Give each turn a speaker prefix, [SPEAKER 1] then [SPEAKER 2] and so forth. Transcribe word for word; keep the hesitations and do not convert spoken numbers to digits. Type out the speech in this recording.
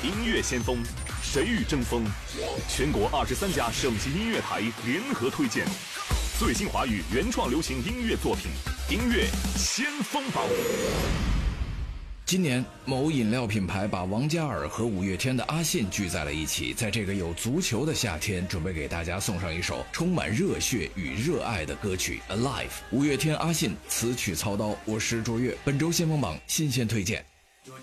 [SPEAKER 1] 音乐先锋，谁与争锋？全国二十三家省级音乐台联合推荐最新华语原创流行音乐作品，音乐先锋榜。
[SPEAKER 2] 今年，某饮料品牌把王嘉尔和五月天的阿信聚在了一起，在这个有足球的夏天，准备给大家送上一首充满热血与热爱的歌曲《Alive》。五月天阿信词曲操刀，我是卓越。本周先锋榜新鲜推荐。